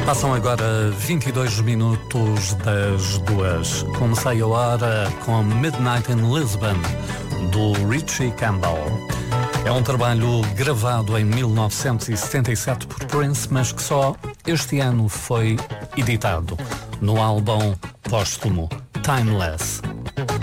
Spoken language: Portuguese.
Passam agora 22 minutos das 2. Comecei a hora com Midnight in Lisbon, do Richie Campbell. É um trabalho gravado em 1977 por Prince, mas que só este ano foi editado no álbum póstumo Timeless.